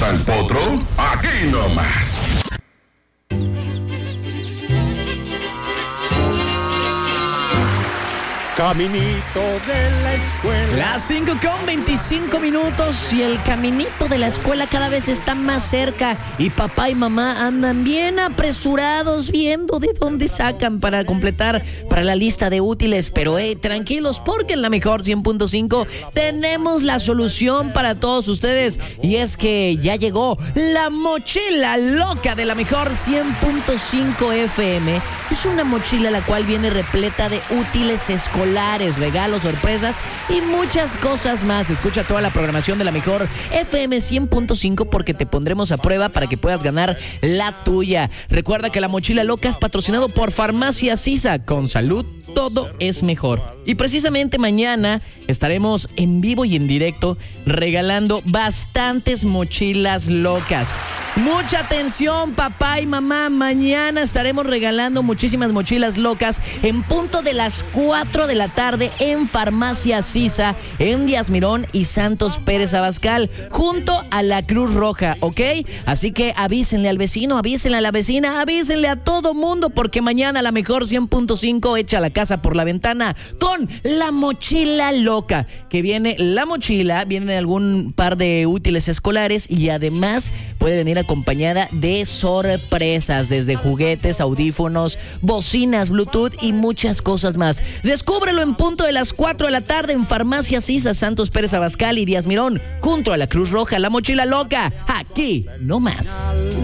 al Potro? Aquí nomás. Caminito de la escuela. Las 5:25 y el caminito de la escuela cada vez está más cerca y papá y mamá andan bien apresurados viendo de dónde sacan para completar para la lista de útiles. Pero tranquilos, porque en la mejor 100.5 tenemos la solución para todos ustedes, y es que ya llegó la mochila loca de la mejor 100.5 FM. Es una mochila la cual viene repleta de útiles escolares, regalos, sorpresas y muchas cosas más. Escucha toda la programación de la mejor FM 100.5 porque te pondremos a prueba para que puedas ganar la tuya. Recuerda que la mochila loca es patrocinado por Farmacia Sisa. Con salud todo es mejor. Y precisamente mañana estaremos en vivo y en directo regalando bastantes mochilas locas. Mucha atención, papá y mamá. Mañana estaremos regalando muchísimas mochilas locas en punto de las 4 de la tarde en Farmacia Sisa, en Díaz Mirón y Santos Pérez Abascal, junto a la Cruz Roja, ¿ok? Así que avísenle al vecino, avísenle a la vecina, avísenle a todo mundo, porque mañana la mejor 100.5 echa la casa por la ventana con la mochila loca. Que viene la mochila, viene algún par de útiles escolares y además puede venir acompañada de sorpresas, desde juguetes, audífonos, bocinas Bluetooth y muchas cosas más. Descúbrelo en punto de las 4 de la tarde en Farmacia Sisa, Santos Pérez Abascal y Díaz Mirón, junto a la Cruz Roja. La mochila loca, aquí no más.